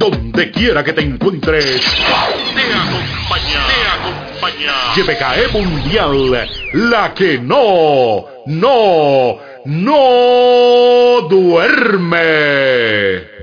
donde quiera que te encuentres, te acompaña. YPKE Mundial, la que no duerme.